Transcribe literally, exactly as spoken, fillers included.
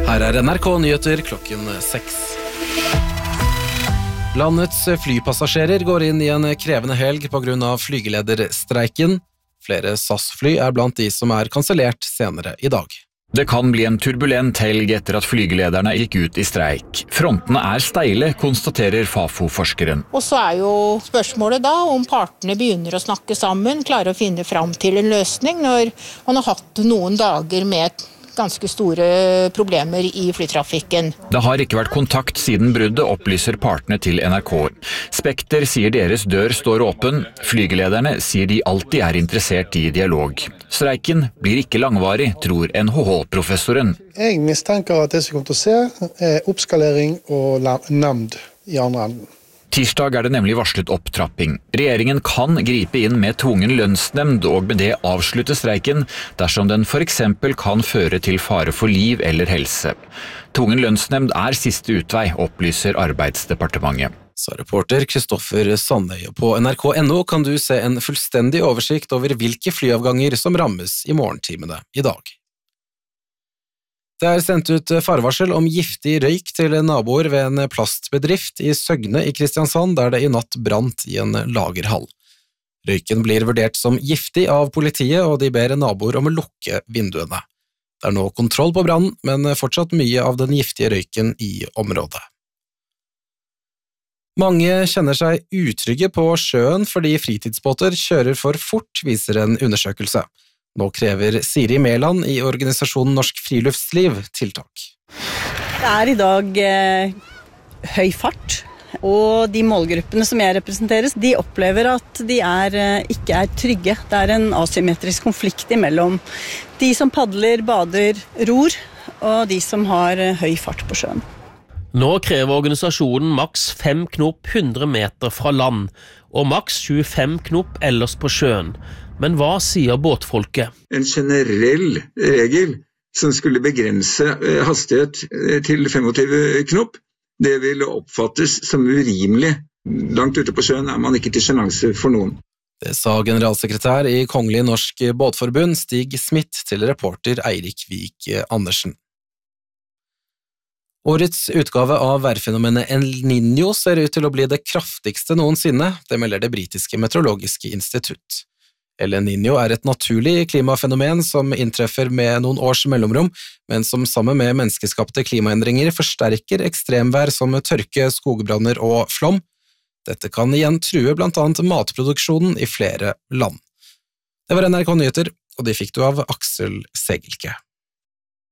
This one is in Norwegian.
Her er N R K Nyheter klokken seks. Landets flypassasjerer går inn i en krevende helg på grunn av flygelederstreiken. Flere S A S-fly er blant de som er kansellert senere i dag. Det kan bli en turbulent helg etter at flygelederne gikk ut i streik. Frontene er steile, konstaterer Fafo-forskeren. Og så er jo spørsmålet da om partene begynner å snakke sammen, klarer å finne fram til en løsning når man har hatt noen dager med ganske store problemer i flytrafikken. Det har ikke vært kontakt siden bruddet, opplyser partene til N R K. Spekter sier deres dør står åpen. Flygelederne sier de alltid er interessert i dialog. Streiken blir ikke langvarig, tror N H H-professoren. Jeg mistenker at det som kommer til å se er oppskalering og nemnd i andre enden. Tirsdag er det nemlig varslet opptrapping. Regjeringen kan gripe inn med tvungen lønnsnemnd og med det avslutte streiken dersom den for eksempel kan føre til fare for liv eller helse. Tvungen lønnsnemnd er siste utvei, opplyser Arbeidsdepartementet. Så reporter Kristoffer Sandøy. På N R K punktum N O kan du se en fullstendig oversikt over hvilke flyavganger som rammes i morgentimene i dag. Det er sendt ut farvarsel om giftig røyk til naboer ved en plastbedrift i Søgne i Kristiansand, der det i natt brant i en lagerhall. Røyken blir vurdert som giftig av politiet, og de ber naboer om å lukke vinduene. Det er nå kontroll på brannen, men fortsatt mye av den giftige røyken i området. Mange kjenner seg utrygge på sjøen fordi fritidsbåter kjører for fort, viser en undersøkelse. Nå krever Siri Mæland i organisasjonen Norsk Friluftsliv tiltak. Det er i dag eh, høy fart, og de målgruppene som jeg representerer, de opplever at de er, eh, ikke er trygge. Det er en asymmetrisk konflikt mellom de som padler, bader, ror, og de som har eh, høy fart på sjøen. Nå krever organisasjonen maks fem knop hundre meter fra land, og maks tjuefem knop ellers på sjøen. Men hva sier båtfolket? En generell regel som skulle begrense hastighet til tjuefem knop, det vil oppfattes som urimelig. Langt ute på sjøen er man ikke til sjenanse for noen. Det sa generalsekretær i Kongelig Norsk Båtforbund Stig Smith til reporter Eirik Vik Andersen. Årets utgave av værfenomenet El Niño ser ut til å bli det kraftigste noensinne, det melder det britiske meteorologiske institutt. El Niño er et naturlig klimafenomen som inntreffer med noen års mellomrom, men som sammen med menneskeskapte klimaendringer forsterker ekstremvær som tørke, skogbranner og flom. Dette kan igjen true blant annet matproduksjonen i flere land. Det var N R K Nyheter, og de fikk du av Aksel Segelke.